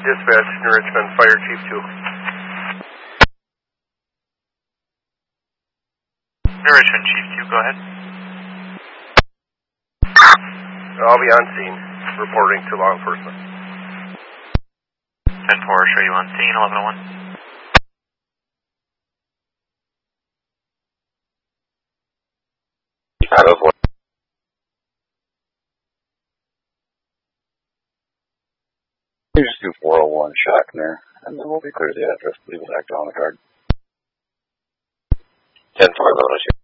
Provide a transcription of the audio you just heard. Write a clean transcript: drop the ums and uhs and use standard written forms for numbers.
Dispatch, New Richmond, Fire Chief 2. New Richmond, Chief 2, go ahead. I'll be on scene, reporting to law enforcement. 10-4, show you on scene, 1101. Out of what? You just do 401 Shockner, and then we'll be clear to the address. Leave it back on the card. 10-4,